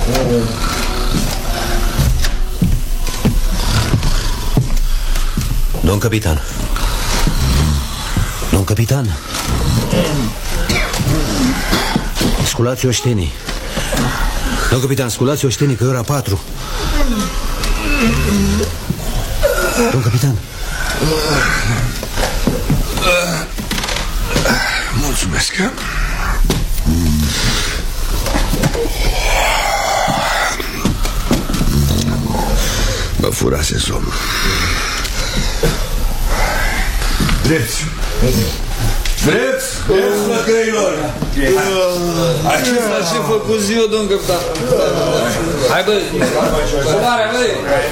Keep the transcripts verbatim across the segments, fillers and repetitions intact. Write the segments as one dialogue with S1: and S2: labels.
S1: Domn capitan. Domn capitan. Sculați oștenii. Domn capitan, sculați oștenii că e ora patru. Domn capitan.
S2: Mulțumesc. Mă furase somnul. Drept. Drept. Drept, flăcăilor.
S3: Acesta și făcut ziua, domn capitan. Hai, bă. Sumarea, bă.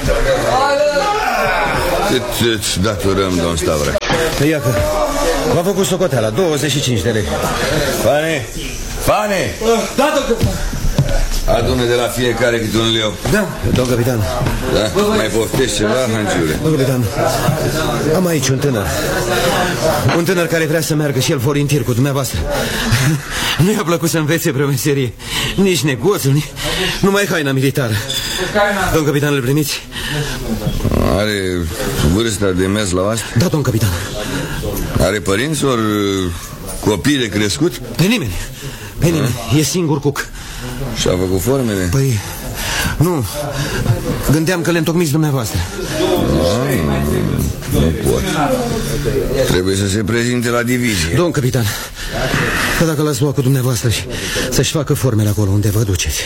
S2: Cât îți datorăm, domn Stavrache?
S1: Ia că v-a făcut socoteala, douăzeci și cinci de lei.
S2: Fane, Fane.
S3: Da, domn capitan.
S2: Adună de la fiecare câte un leu.
S1: Da, domn capitan.
S2: Da? Mai poftești ceva, Hangiule?
S1: Domn capitan, am aici un tânăr. Un tânăr care vrea să meargă și el volintier cu dumneavoastră. Nu i-a plăcut să învețe vreo meserie, nici negoțul, nici... numai haina militară. Domn capitan, îl primiți?
S2: Are vârsta de mers la asta?
S1: Da, domn capitan.
S2: Are părinți ori copii de crescut?
S1: Pe nimeni. Pe nimeni, e singur cuc.
S2: Și-a făcut formele?
S1: Păi, nu. Gândeam că le întocmiți dumneavoastră.
S2: Ah, nu pot. Trebuie să se prezinte la divizie.
S1: Domn capitan, că dacă l-ați luat cu dumneavoastră și să-și facă formele acolo unde vă duceți.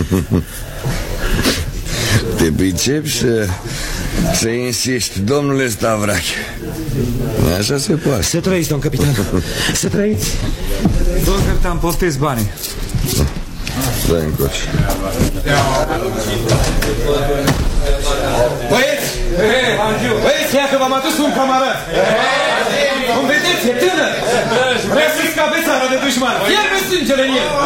S2: Te pricepi să, să insisti, domnule Stavrache. Așa se poate.
S1: Să trăiți, domn capitan. Să trăiți.
S3: Domn capitan, poftiți banii.
S2: Stai încoace.
S1: Băieți! Băieți, ia că v-am adus un camarat. Cum vedeți, e tânăr. Vrea să scape țara de dușman. Fierbe sângele în el.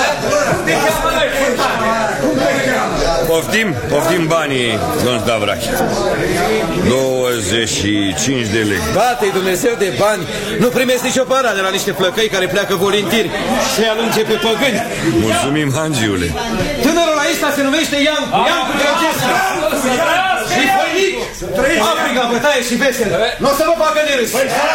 S2: Poftim, poftim banii, domn Stavrache. douăzeci și cinci de lei.
S1: Bate-i Dumnezeu de bani. Nu primesc nicio para de la niște flăcăi care pleacă volintiri și alunge pe păgâni.
S2: Mulțumim, Hangiule.
S1: Tânărul ăsta se numește Iancu, Iancu Gheorghescu. Și voinic, Africa, bătaie și vesel. Nu o să vă facă de râs.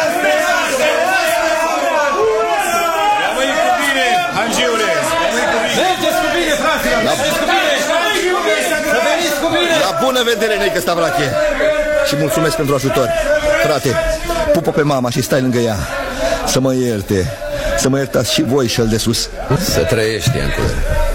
S2: Rămâi cu bine, Hangiule.
S1: Mergeți cu bine, fraților, mergeți cu bine. Să veniți cu bine.
S4: La bună vedere, Neică Stavrache. Și mulțumesc pentru ajutor. Frate, pupă pe mama și stai lângă ea. Să mă ierte. Să mă iertați și voi, șel de sus.
S5: Să trăiești, Iancule.